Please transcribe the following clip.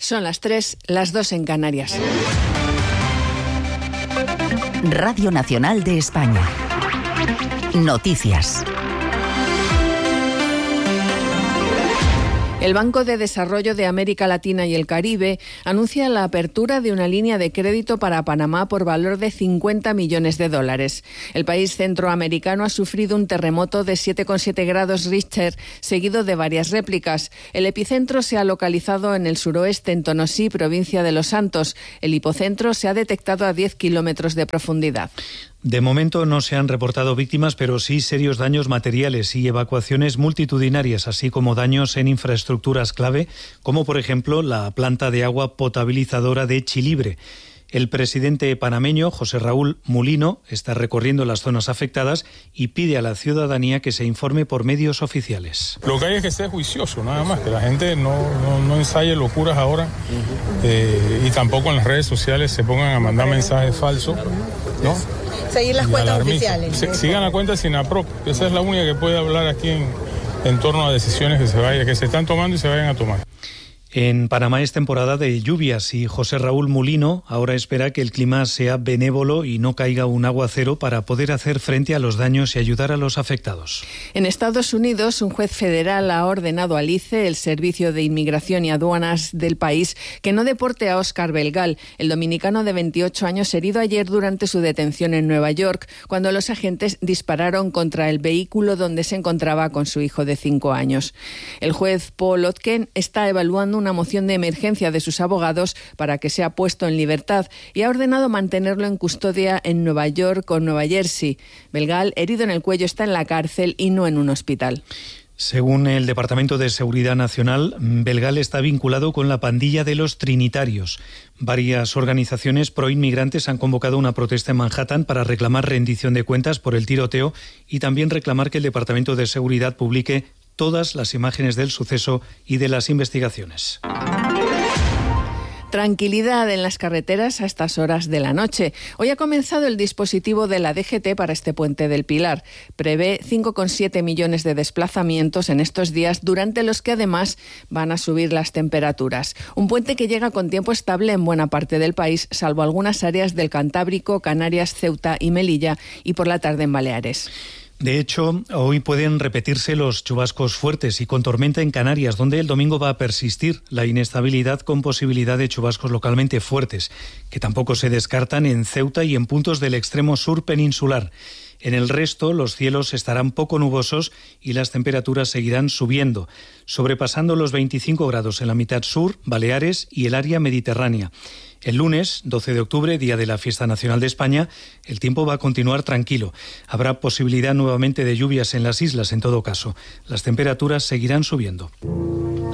Son las 3, las 2 en Canarias. Radio Nacional de España. Noticias. El Banco de Desarrollo de América Latina y el Caribe anuncia la apertura de una línea de crédito para Panamá por valor de $50 millones. El país centroamericano ha sufrido un terremoto de 7,7 grados Richter, seguido de varias réplicas. El epicentro se ha localizado en el suroeste, en Tonosí, provincia de Los Santos. El hipocentro se ha detectado a 10 kilómetros de profundidad. De momento no se han reportado víctimas, pero sí serios daños materiales y evacuaciones multitudinarias, así como daños en infraestructuras clave, como por ejemplo la planta de agua potabilizadora de Chilibre. El presidente panameño, José Raúl Mulino, está recorriendo las zonas afectadas y pide a la ciudadanía que se informe por medios oficiales. Lo que hay es que ser juicioso, nada más, que la gente no ensaye locuras ahora y tampoco en las redes sociales se pongan a mandar mensajes falsos, ¿no? Seguir las cuentas oficiales. Sigan la cuenta SINAPROP, esa es la única que puede hablar aquí en torno a decisiones que se están tomando y se vayan a tomar. En Panamá es temporada de lluvias y José Raúl Mulino ahora espera que el clima sea benévolo y no caiga un aguacero para poder hacer frente a los daños y ayudar a los afectados. En Estados Unidos, un juez federal ha ordenado al ICE, el Servicio de Inmigración y Aduanas del país, que no deporte a Óscar Belgal, el dominicano de 28 años herido ayer durante su detención en Nueva York, cuando los agentes dispararon contra el vehículo donde se encontraba con su hijo de 5 años. El juez Paul Otken está evaluando una moción de emergencia de sus abogados para que sea puesto en libertad y ha ordenado mantenerlo en custodia en Nueva York o Nueva Jersey. Belgal, herido en el cuello, está en la cárcel y no en un hospital. Según el Departamento de Seguridad Nacional, Belgal está vinculado con la pandilla de los Trinitarios. Varias organizaciones proinmigrantes han convocado una protesta en Manhattan para reclamar rendición de cuentas por el tiroteo y también reclamar que el Departamento de Seguridad publique todas las imágenes del suceso y de las investigaciones. Tranquilidad en las carreteras a estas horas de la noche. Hoy ha comenzado el dispositivo de la DGT para este puente del Pilar. Prevé 5,7 millones de desplazamientos en estos días, durante los que además van a subir las temperaturas. Un puente que llega con tiempo estable en buena parte del país, salvo algunas áreas del Cantábrico, Canarias, Ceuta y Melilla, y por la tarde en Baleares. De hecho, hoy pueden repetirse los chubascos fuertes y con tormenta en Canarias, donde el domingo va a persistir la inestabilidad con posibilidad de chubascos localmente fuertes, que tampoco se descartan en Ceuta y en puntos del extremo sur peninsular. En el resto, los cielos estarán poco nubosos y las temperaturas seguirán subiendo, sobrepasando los 25 grados en la mitad sur, Baleares y el área mediterránea. El lunes, 12 de octubre, día de la Fiesta Nacional de España, el tiempo va a continuar tranquilo. Habrá posibilidad nuevamente de lluvias en las islas en todo caso. Las temperaturas seguirán subiendo.